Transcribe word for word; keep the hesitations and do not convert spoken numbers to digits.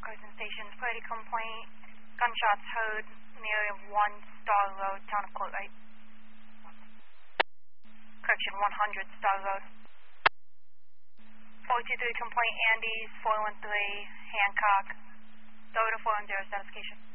Carson Station, forty complaint, gunshots heard in the area of one Star Road, town of Court, right? Correction, one hundred Star Road. four two three complaint, Andes, four one three, Hancock, Toyota four one zero, satisfaction.